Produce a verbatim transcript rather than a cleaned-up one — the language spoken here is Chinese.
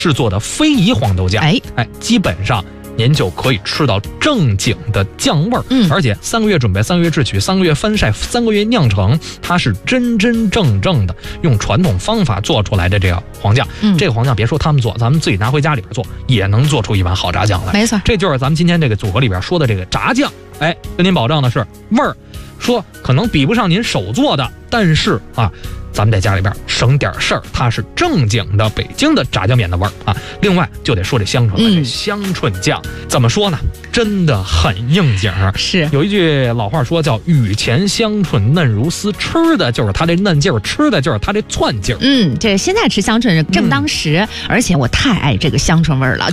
制作的非遗黄豆酱， 哎哎，基本上您就可以吃到正经的酱味儿， 嗯， 而且三个月准备，三个月制曲，三个月翻晒，三个月酿成，它是真真正正的用传统方法做出来的这个黄酱。 嗯， 这个黄酱别说他们做，咱们自己拿回家里边做，也能做出一碗好炸酱来。 没错， 这就是咱们今天这个组合里边说的这个炸酱。哎，跟您保证的是味儿，说可能比不上您手做的，但是啊，咱们在家里边省点事儿，它是正经的北京的炸酱面的味儿啊。另外就得说这香椿了， 嗯这香椿酱怎么说呢？真的很应景儿。 是有一句老话说叫雨前香椿嫩如丝，吃的就是它这嫩劲儿，吃的就是它这窜劲儿。 嗯，这现在吃香椿正当时，嗯，而且我太爱这个香椿味儿了。